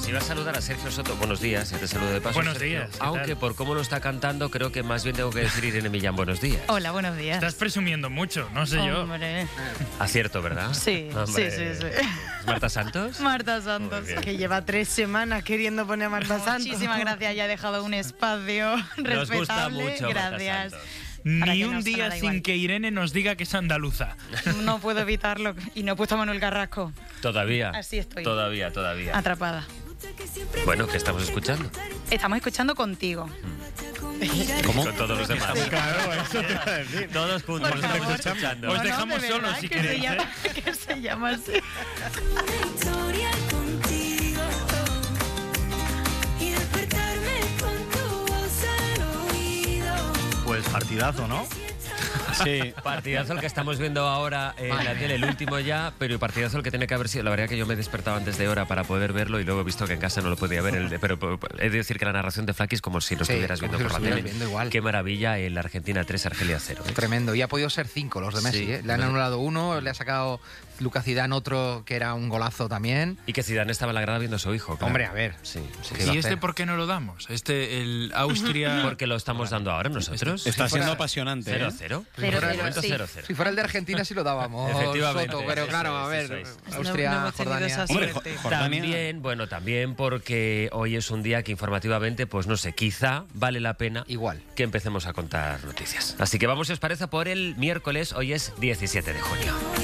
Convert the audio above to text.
iba a saludar a Sergio Soto. Buenos días, ya te saludo de paso. Buenos Sergio. días, ¿qué Aunque tal? por cómo lo está cantando, creo que más bien tengo que decir Irene Millán, buenos días. Hola, buenos días. Estás presumiendo mucho, no sé yo. Hombre. Acierto, ¿verdad? Sí, Hombre. sí. ¿Es Marta Santos? Marta Santos. Muy bien. Que lleva 3 semanas queriendo poner a Marta Santos. Muchísimas gracias, ya ha dejado un espacio Nos gusta respetable. mucho Marta Gracias. Santos. Para Ni que un nos día sonara sin igual. que Irene nos diga que es andaluza. No puedo evitarlo. Y no he puesto a Manuel Carrasco. Todavía. Así estoy. Todavía. Atrapada. Bueno, ¿qué estamos escuchando? Estamos escuchando Contigo. ¿Cómo? Con todos los demás. Claro, eso te iba a decir. Todos juntos Por lo estamos favor. escuchando. Os dejamos de solos verdad, si que queréis, se llama, que se llama así. Historia contigo y despertarme con tu voz al oído. Pues partidazo, ¿no? Sí. Partidazo el que estamos viendo ahora en la tele, el último ya, pero partidazo el que tiene que haber sido. La verdad que yo me he despertado antes de hora para poder verlo y luego he visto que en casa no lo podía ver. Pero he de decir que la narración de Flaky es como si lo Sí, estuvieras como viendo si por lo la estuvieras tele. viendo igual. Qué maravilla el Argentina 3, Argelia 0. Tremendo. Y ha podido ser 5 los de Messi, Sí. ¿eh? Le han anulado uno, le ha sacado Lucas Zidane otro que era un golazo también. Y que Zidane estaba en la grada viendo a su hijo. Claro. Hombre, a ver. Sí. ¿Qué iba a ¿Y este hacer? por qué no lo damos? El Austria... Porque lo estamos dando ahora nosotros. Está siendo fuera- apasionante, ¿eh? 0-0. 0-0, De momento sí. 0-0. Si fuera el de Argentina sí lo dábamos, Efectivamente, Soto, pero eso claro, a es, ver, eso es. Austria, No hemos tenido Jordania. esa Hombre, suerte. Jordania... También porque hoy es un día que informativamente, pues no sé, quizá vale la pena Igual. que empecemos a contar noticias. Así que vamos, si os parece, por el miércoles. Hoy es 17 de junio.